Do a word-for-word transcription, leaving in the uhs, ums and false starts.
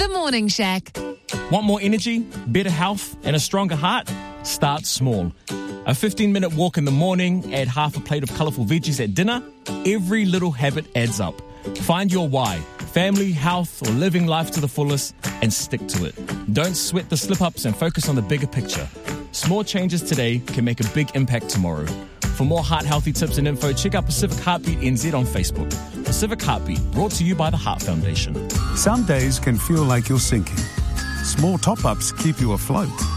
The Morning Shack. Want more energy, better health, and a stronger heart? Start small. A fifteen-minute walk in the morning, add half a plate of colourful veggies at dinner. Every little habit adds up. Find your why, family, health, or living life to the fullest, and stick to it. Don't sweat the slip-ups and focus on the bigger picture. Small changes today can make a big impact tomorrow. For more heart-healthy tips and info, check out Pacific Heartbeat N Z on Facebook. Pacific Heartbeat, brought to you by the Heart Foundation. Some days can feel like you're sinking. Small top-ups keep you afloat.